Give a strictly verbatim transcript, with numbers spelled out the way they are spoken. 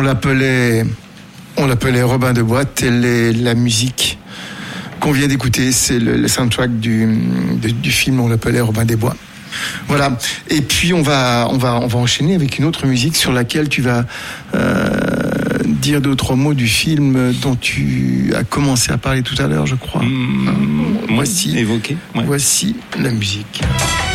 l'appelait, on l'appelait Robin des Bois. Telle est la musique qu'on vient d'écouter. C'est le, le soundtrack du, du, du film On l'appelait Robin des Bois. Voilà. Et puis on va, on va, on va enchaîner avec une autre musique sur laquelle tu vas euh, dire deux ou trois mots du film dont tu as commencé à parler tout à l'heure, je crois. Mmh, voici, évoqué. Ouais. Voici la musique.